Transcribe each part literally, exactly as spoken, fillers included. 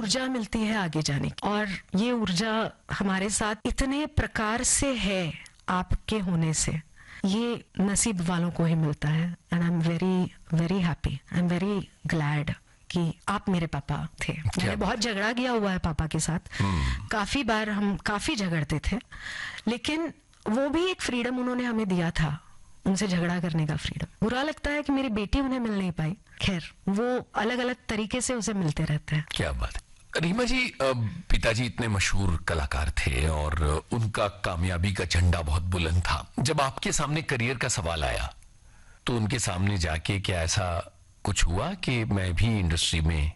ऊर्जा मिलती है आगे जाने की, और ये ऊर्जा हमारे साथ इतने प्रकार से है आपके होने से, ये नसीब वालों को ही मिलता है। And I am very very happy, I am very glad कि आप मेरे पापा थे। मैंने बहुत झगड़ा किया हुआ है पापा के साथ, hmm. काफी बार हम काफी झगड़ते थे, लेकिन वो भी एक फ्रीडम उन्होंने हमें दिया था, उनसे झगड़ा करने का फ्रीडम। बुरा लगता है कि मेरी बेटी उन्हें मिल नहीं पाई, खैर वो अलग अलग तरीके से उसे मिलते रहते हैं। क्या बात है। रीमा जी, पिताजी इतने मशहूर कलाकार थे और उनका कामयाबी का झंडा बहुत बुलंद था। जब आपके सामने करियर का सवाल आया तो उनके सामने जाके क्या ऐसा कुछ हुआ कि मैं भी इंडस्ट्री में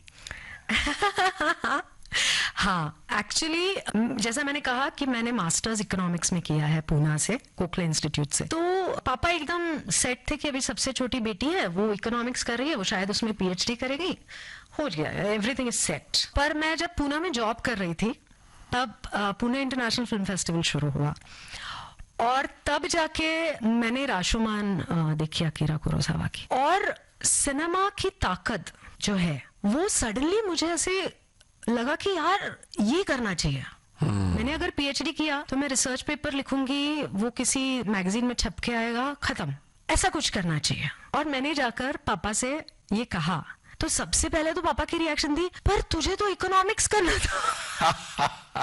हाँ, एक्चुअली जैसा मैंने कहा कि मैंने मास्टर्स इकोनॉमिक्स में किया है पूना से, कोखले इंस्टीट्यूट से। तो पापा एकदम सेट थे कि अभी सबसे छोटी बेटी है, वो इकोनॉमिक्स कर रही है, वो शायद उसमें पीएचडी करेगी, हो गया, एवरीथिंग इज सेट। पर मैं जब पूना में जॉब कर रही थी तब पुणे इंटरनेशनल फिल्म फेस्टिवल शुरू हुआ, और तब जाके मैंने राशोमान देखी अकीरा कुरोसावा की, और सिनेमा की ताकत जो है वो सडनली मुझे ऐसे लगा कि यार ये करना चाहिए। hmm. मैंने अगर पीएचडी किया तो मैं रिसर्च पेपर लिखूंगी, वो किसी मैगजीन में छप के आएगा, खत्म, ऐसा कुछ करना चाहिए। और मैंने जाकर पापा से ये कहा तो सबसे पहले तो पापा की रिएक्शन थी, पर तुझे तो इकोनॉमिक्स करना था।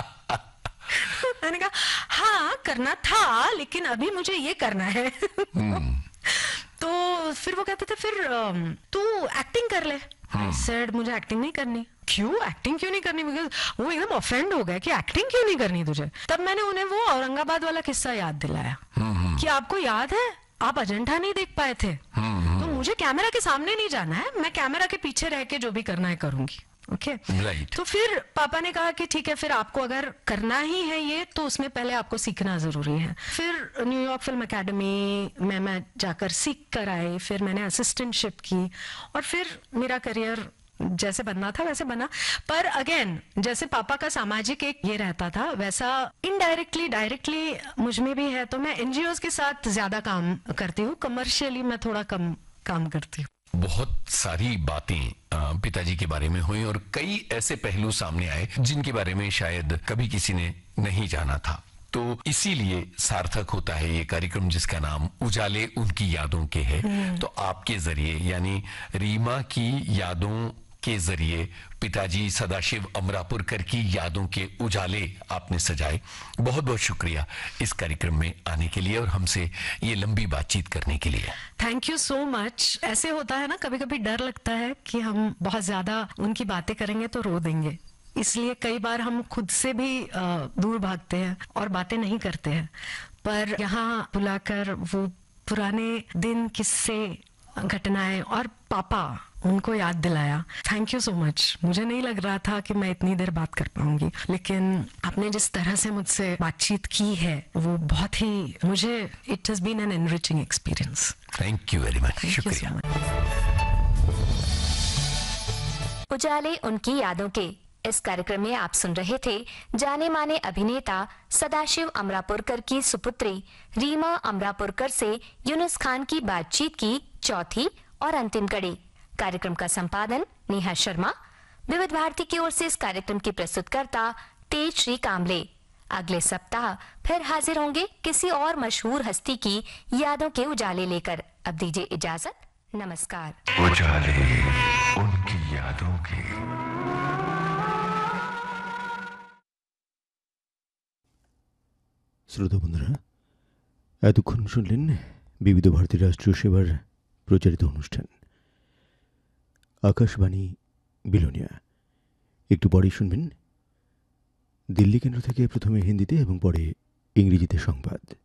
मैंने कहा हाँ करना था, लेकिन अभी मुझे ये करना है। hmm. तो फिर वो कहते थे फिर तू एक्टिंग कर ले। I said, मुझे एक्टिंग नहीं करनी। क्यों एक्टिंग क्यों नहीं करनी? बिकॉज वो एकदम ऑफेंड हो गया कि एक्टिंग क्यों नहीं करनी तुझे। तब मैंने उन्हें वो औरंगाबाद वाला किस्सा याद दिलाया कि आपको याद है आप अजंठा नहीं देख पाए थे, तो मुझे कैमरा के सामने नहीं जाना है, मैं कैमरा के पीछे रह के जो भी करना है करूंगी। Okay okay? right. तो फिर पापा ने कहा कि ठीक है, फिर आपको अगर करना ही है ये तो उसमें पहले आपको सीखना जरूरी है। फिर न्यूयॉर्क फिल्म एकेडमी में मैं जाकर सीख कर आई, फिर मैंने असिस्टेंटशिप की, और फिर मेरा करियर जैसे बनना था वैसे बना। पर अगेन जैसे पापा का सामाजिक एक ये रहता था, वैसा इनडायरेक्टली डायरेक्टली मुझ में भी है। तो मैं एनजीओ के साथ ज्यादा काम करती हूँ, कमर्शियली मैं थोड़ा कम काम करती हूँ। बहुत सारी बातें पिताजी के बारे में हुई और कई ऐसे पहलू सामने आए जिनके बारे में शायद कभी किसी ने नहीं जाना था। तो इसीलिए सार्थक होता है ये कार्यक्रम जिसका नाम उजाले उनकी यादों के है। तो आपके जरिए यानी रीमा की यादों के जरिए पिताजी सदाशिव अमरापुरकर की यादों के उजाले आपने सजाए। बहुत बहुत शुक्रिया इस कार्यक्रम में आने के लिए और हमसे ये लंबी बातचीत करने के लिए। Thank you so much. ऐसे होता है ना, कभी कभी डर लगता है कि हम बहुत ज्यादा उनकी बातें करेंगे तो रो देंगे, इसलिए कई बार हम खुद से भी दूर भागते हैं और बातें नहीं करते हैं। पर यहाँ बुलाकर वो पुराने दिन, किस्से, घटनाएं और पापा उनको याद दिलाया। Thank you so much. मुझे नहीं लग रहा था कि मैं इतनी देर बात कर पाऊंगी, लेकिन आपने जिस तरह से मुझसे बातचीत की है वो बहुत ही, मुझे it has been an enriching experience. Thank you very much. शुक्रिया। उजाले उनकी यादों के इस कार्यक्रम में आप सुन रहे थे जाने माने अभिनेता सदाशिव अमरापुरकर की सुपुत्री रीमा अमरापुरकर से यूनुस खान की बातचीत की चौथी और अंतिम कड़ी। कार्यक्रम का संपादन नेहा शर्मा। विविध भारती की ओर से इस कार्यक्रम की प्रस्तुतकर्ता तेज श्री कामले। अगले सप्ताह फिर हाजिर होंगे किसी और मशहूर हस्ती की यादों के उजाले लेकर। अब दीजिए इजाजत, नमस्कार। उजाले उनकी यादों के। শ্রোতা বন্ধুরা, এতক্ষণ শুনলেন বিবিধ ভারতী রাষ্ট্রীয় সেবার প্রচারিত অনুষ্ঠান আকাশবাণী বিলোনিয়া। একটু পরেই শুনবেন দিল্লি কেন্দ্র থেকে প্রথমে হিন্দিতে এবং পরে ইংরেজিতে সংবাদ।